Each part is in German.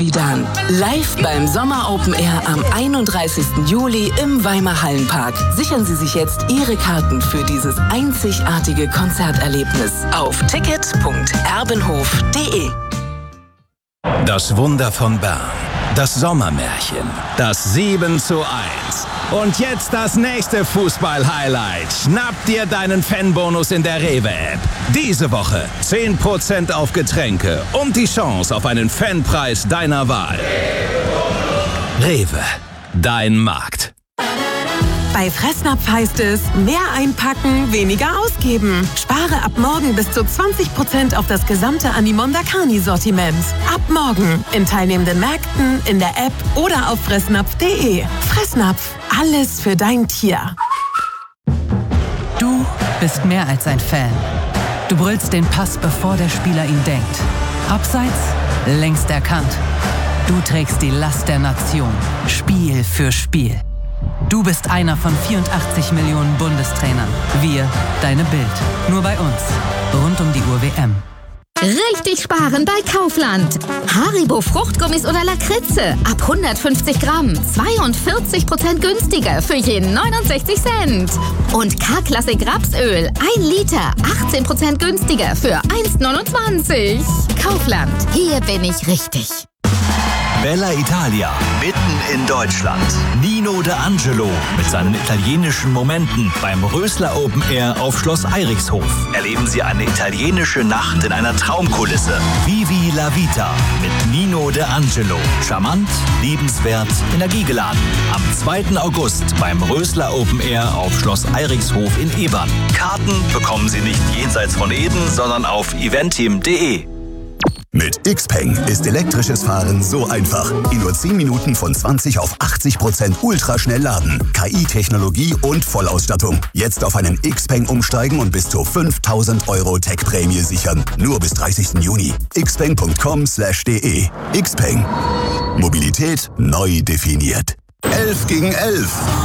Davidan. Live beim Sommer Open Air am 31. Juli im Weimar Hallenpark. Sichern Sie sich jetzt Ihre Karten für dieses einzigartige Konzerterlebnis auf ticket.erbenhof.de. Das Wunder von Bern. Das Sommermärchen. Das 7:1. Und jetzt das nächste Fußball-Highlight. Schnapp dir deinen Fanbonus in der Rewe-App. Diese Woche 10% auf Getränke und die Chance auf einen Fanpreis deiner Wahl. Rewe, dein Markt. Bei Fressnapf heißt es, mehr einpacken, weniger ausgeben. Spare ab morgen bis zu 20% auf das gesamte Animonda Carni-Sortiment. Ab morgen in teilnehmenden Märkten, in der App oder auf fressnapf.de. Fressnapf, alles für dein Tier. Du bist mehr als ein Fan. Du brüllst den Pass, bevor der Spieler ihn denkt. Abseits, längst erkannt. Du trägst die Last der Nation, Spiel für Spiel. Du bist einer von 84 Millionen Bundestrainern. Wir, deine Bild. Nur bei uns. Rund um die Uhr WM. Richtig sparen bei Kaufland. Haribo Fruchtgummis oder Lakritze. Ab 150 Gramm. 42% günstiger für jeden 69 Cent. Und K-Klassik Rapsöl. 1 Liter. 18% günstiger für 1,29. Kaufland. Hier bin ich richtig. Bella Italia, mitten in Deutschland. Nino D'Angelo mit seinen italienischen Momenten beim Rösler Open Air auf Schloss Eirichshof. Erleben Sie eine italienische Nacht in einer Traumkulisse. Vivi la Vita mit Nino D'Angelo. Charmant, liebenswert, energiegeladen. Am 2. August beim Rösler Open Air auf Schloss Eirichshof in Ebern. Karten bekommen Sie nicht jenseits von Eden, sondern auf eventim.de. Mit Xpeng ist elektrisches Fahren so einfach. In nur 10 Minuten von 20 auf 80% ultraschnell laden. KI-Technologie und Vollausstattung. Jetzt auf einen Xpeng umsteigen und bis zu 5.000 € Tech-Prämie sichern. Nur bis 30. Juni. xpeng.com/de. Xpeng. Mobilität neu definiert. 11 gegen 11.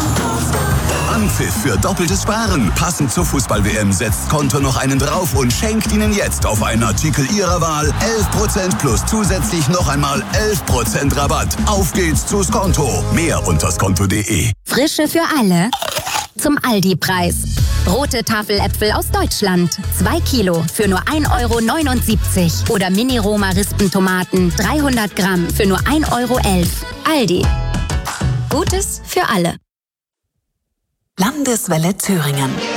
Anpfiff für doppeltes Sparen. Passend zur Fußball-WM setzt Konto noch einen drauf und schenkt Ihnen jetzt auf einen Artikel Ihrer Wahl 11% plus zusätzlich noch einmal 11% Rabatt. Auf geht's zu Skonto. Mehr unter skonto.de. Frische für alle. Zum Aldi-Preis. Rote Tafeläpfel aus Deutschland. 2 Kilo für nur 1,79 €. Oder Mini-Roma-Rispentomaten 300 Gramm für nur 1,11 €. Aldi. Gutes für alle. Landeswelle Thüringen.